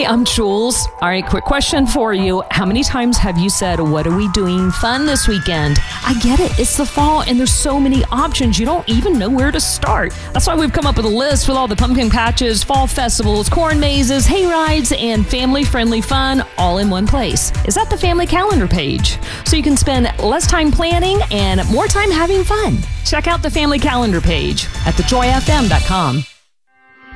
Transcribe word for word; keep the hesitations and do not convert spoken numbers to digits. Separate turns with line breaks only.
I'm Jules. All right, quick question for you. How many times have you said, what are we doing fun this weekend? I get it. It's the fall and there's so many options. You don't even know where to start. That's why we've come up with a list with all the pumpkin patches, fall festivals, corn mazes, hay rides, and family-friendly fun all in one place. It's at the family calendar page. So you can spend less time planning and more time having fun. Check out the family calendar page at the joy f m dot com.